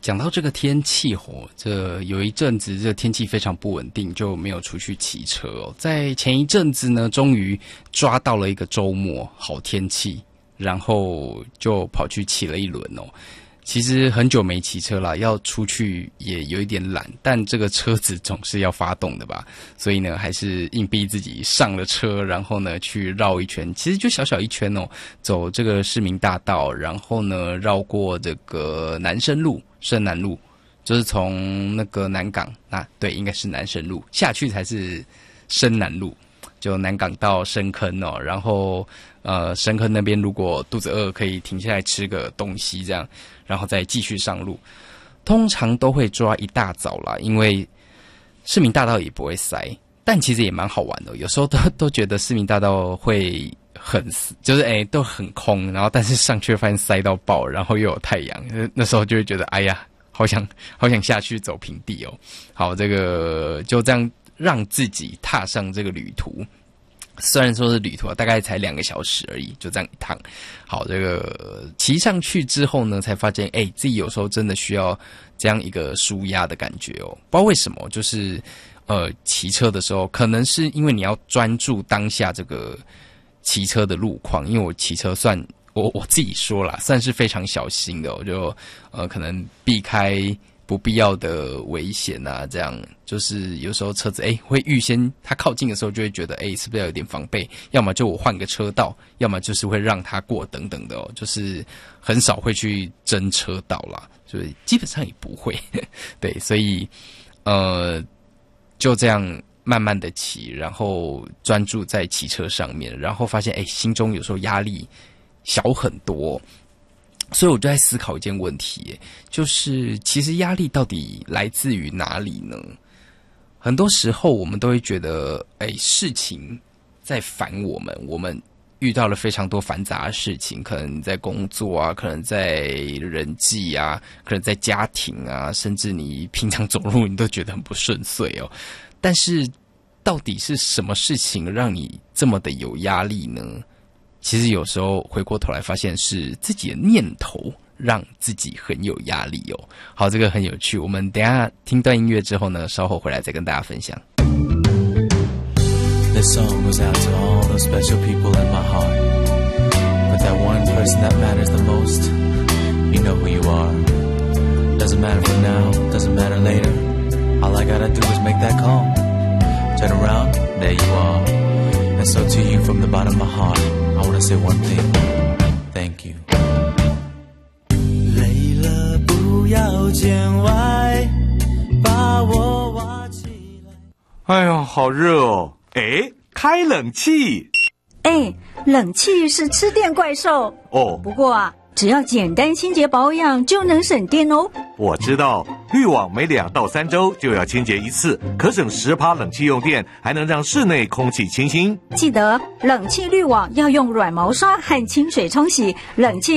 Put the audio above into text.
讲到这个天气这有一阵子这天气非常不稳定，就没有出去骑车哦。在前一阵子呢，终于抓到了一个周末好天气，然后就跑去骑了一轮哦。其实很久没骑车了，要出去也有一点懒，但这个车子总是要发动的吧，所以呢，还是硬逼自己上了车，然后呢去绕一圈，其实就小小一圈哦，走这个市民大道，然后呢绕过这个南深南路，就是从那个南港对，应该是南深路下去才是深南路，就南港到深坑哦，然后深坑那边如果肚子饿可以停下来吃个东西这样，然后再继续上路。通常都会抓一大早啦，因为市民大道也不会塞，但其实也蛮好玩的。有时候都觉得市民大道会很就是都很空，然后但是上去发现塞到爆，然后又有太阳，那时候就会觉得哎呀，好想下去走平地哦。好，这个就这样让自己踏上这个旅途。虽然说是旅途大概才2个小时而已，就这样一趟。好，这个骑上去之后呢，才发现自己有时候真的需要这样一个抒压的感觉哦。不知道为什么，就是骑车的时候，可能是因为你要专注当下这个骑车的路况，因为我骑车算我自己说啦，算是非常小心的，我就可能避开不必要的危险啊，这样就是有时候车子会预先它靠近的时候就会觉得是不是要有点防备，要么就我换个车道，要么就是会让它过等等的哦，就是很少会去争车道啦，所以基本上也不会对，所以就这样慢慢的骑，然后专注在骑车上面，然后发现心中有时候压力小很多。所以我就在思考一件问题，就是其实压力到底来自于哪里呢？很多时候我们都会觉得，事情在烦我们遇到了非常多繁杂的事情，可能在工作啊，可能在人际啊，可能在家庭啊，甚至你平常走路你都觉得很不顺遂哦。但是到底是什么事情让你这么的有压力呢？其实有时候回过头来发现是自己的念头让自己很有压力哦。好，这个很有趣，我们等一下听段音乐之后呢，稍后回来再跟大家分享。 This song goes out to all those special people in my heart, but that one person that matters the most, you know who you are. Doesn't matter from now, doesn't matter later. All I gotta do is make that call. Turn around, there you are. And so to you from the bottom of my heart, I wanna say one thing. Thank you. 累了不要见外，把我挖起来。 哎呀，好热哦！开冷气。 冷气是吃电怪兽哦。 不过只要简单清洁保养就能省电哦。 我知道，滤网每2到3周就要清洁一次，可省10%冷气用电，还能让室内空气清新。 记得冷气滤网要用软毛刷和清水冲洗，冷气